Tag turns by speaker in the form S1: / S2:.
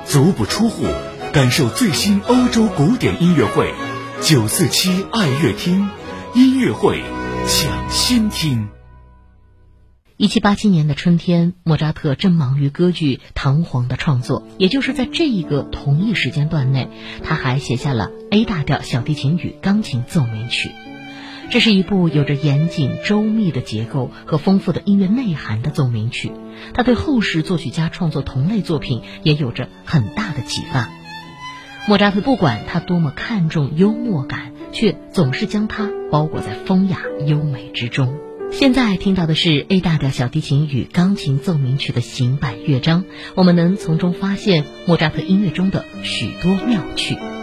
S1: 足不出户，感受最新欧洲古典音乐会，947爱乐厅音乐会抢先听。
S2: 1787年的春天，莫扎特正忙于歌剧《唐璜》的创作，也就是在这一个同一时间段内，他还写下了 A 大调小提琴与钢琴奏鸣曲。这是一部有着严谨周密的结构和丰富的音乐内涵的奏鸣曲，它对后世作曲家创作同类作品也有着很大的启发。莫扎特不管他多么看重幽默感，却总是将它包裹在风雅优美之中。现在听到的是 A 大调小提琴与钢琴奏鸣曲的行板乐章，我们能从中发现莫扎特音乐中的许多妙趣。